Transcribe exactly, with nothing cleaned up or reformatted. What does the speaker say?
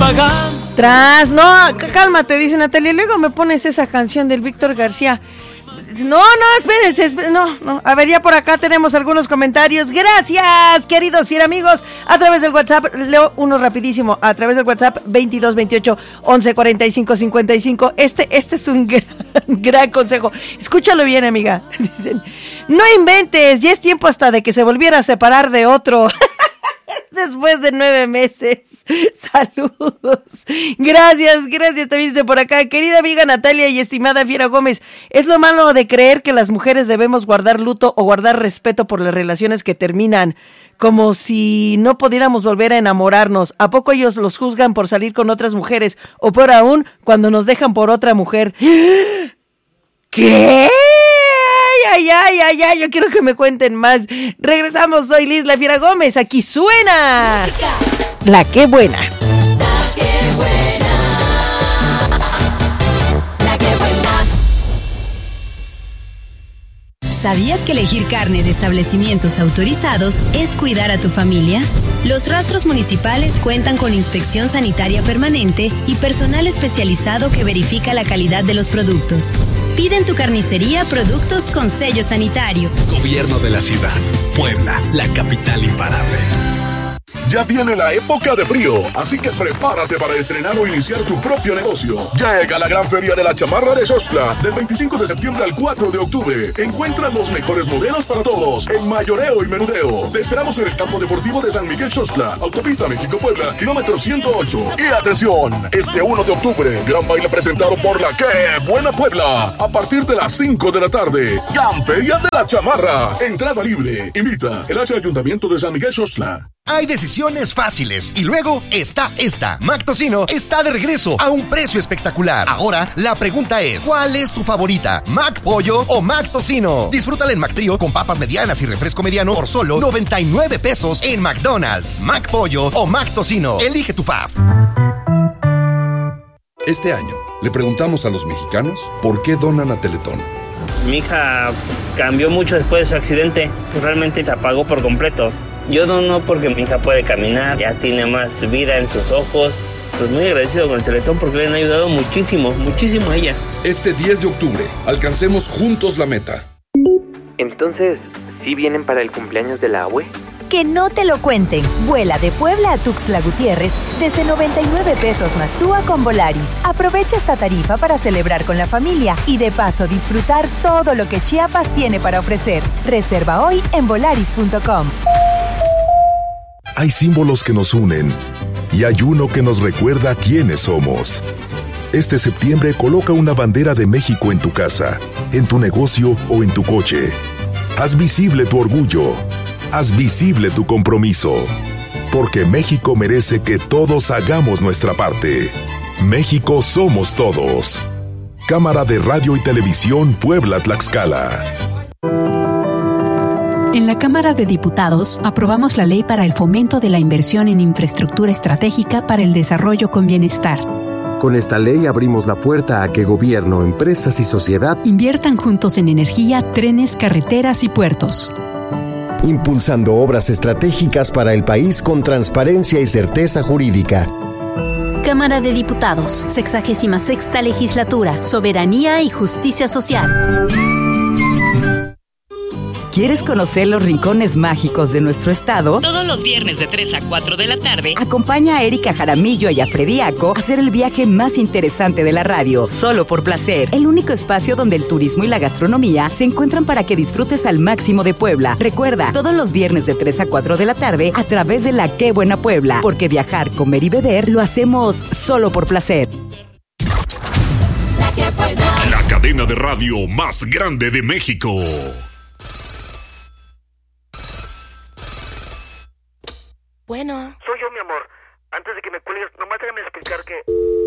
pagando. Tras, no, cálmate, dice Natalia. Luego me pones esa canción del Víctor García. No, no, espérense, espérense, no, no. A ver, ya por acá tenemos algunos comentarios. Gracias, queridos fiel amigos. A través del WhatsApp, leo uno rapidísimo. A través del WhatsApp, veintidós veintiocho once cuarenta y cinco cincuenta y cinco. Este, este es un gran, gran consejo. Escúchalo bien, amiga. Dicen, no inventes, ya es tiempo hasta de que se volviera a separar de otro. Después de nueve meses. Saludos. Gracias, gracias. También dice por acá, querida amiga Natalia y estimada Fiera Gómez, es lo malo de creer que las mujeres debemos guardar luto o guardar respeto por las relaciones que terminan, como si no pudiéramos volver a enamorarnos. ¿A poco ellos los juzgan por salir con otras mujeres? O peor aún, cuando nos dejan por otra mujer. ¿Qué? Ay, ay, ay, ay, yo quiero que me cuenten más. Regresamos, soy Liz La Fiera Gómez. Aquí suena música. La Qué Buena. La Qué Buena. La Qué Buena. ¿Sabías que elegir carne de establecimientos autorizados es cuidar a tu familia? Los rastros municipales cuentan con inspección sanitaria permanente y personal especializado que verifica la calidad de los productos. Pide en tu carnicería productos con sello sanitario. Gobierno de la ciudad. Puebla, la capital imparable. Ya viene la época de frío, así que prepárate para estrenar o iniciar tu propio negocio. Llega la gran feria de la chamarra de Xochitla, del veinticinco de septiembre al cuatro de octubre. Encuentra los mejores modelos para todos, en mayoreo y menudeo. Te esperamos en el campo deportivo de San Miguel Xochitla, autopista México-Puebla, kilómetro ciento ocho. Y atención, este uno de octubre, gran baile presentado por la Qué Buena Puebla, a partir de las cinco de la tarde. Gran feria de la chamarra, entrada libre. Invita el H Ayuntamiento de San Miguel Xochitla. Hay decisiones fáciles y luego está esta. Mac Tocino está de regreso a un precio espectacular. Ahora la pregunta es, ¿cuál es tu favorita? ¿Mac Pollo o Mac Tocino? Disfrútala en Mac Trío con papas medianas y refresco mediano por solo noventa y nueve pesos en McDonald's. Mac Pollo o Mac Tocino. Elige tu fave. Este año le preguntamos a los mexicanos por qué donan a Teletón. Mi hija cambió mucho después de su accidente. Realmente se apagó por completo. Yo dono porque mi hija puede caminar, ya tiene más vida en sus ojos. Pues muy agradecido con el Teletón porque le han ayudado muchísimo, muchísimo a ella. Este diez de octubre, alcancemos juntos la meta. Entonces, ¿sí vienen para el cumpleaños de la abue? Que no te lo cuenten. Vuela de Puebla a Tuxtla Gutiérrez desde noventa y nueve pesos más T U A con Volaris. Aprovecha esta tarifa para celebrar con la familia y de paso disfrutar todo lo que Chiapas tiene para ofrecer. Reserva hoy en volaris punto com. Hay símbolos que nos unen y hay uno que nos recuerda quiénes somos. Este septiembre coloca una bandera de México en tu casa, en tu negocio o en tu coche. Haz visible tu orgullo. Haz visible tu compromiso. Porque México merece que todos hagamos nuestra parte. México somos todos. Cámara de Radio y Televisión Puebla-Tlaxcala. En la Cámara de Diputados aprobamos la ley para el fomento de la inversión en infraestructura estratégica para el desarrollo con bienestar. Con esta ley abrimos la puerta a que gobierno, empresas y sociedad inviertan juntos en energía, trenes, carreteras y puertos. Impulsando obras estratégicas para el país con transparencia y certeza jurídica. Cámara de Diputados, sexagésima sexta legislatura, soberanía y justicia social. ¿Quieres conocer los rincones mágicos de nuestro estado? Todos los viernes de tres a cuatro de la tarde, acompaña a Erika Jaramillo y a Frediaco a hacer el viaje más interesante de la radio, solo por placer. El único espacio donde el turismo y la gastronomía se encuentran para que disfrutes al máximo de Puebla. Recuerda, todos los viernes de tres a cuatro de la tarde a través de la Qué Buena Puebla, porque viajar, comer y beber lo hacemos solo por placer. La Qué Buena. La cadena de radio más grande de México. Bueno. Soy yo, mi amor. Antes de que me cuelgues, nomás déjame explicar que...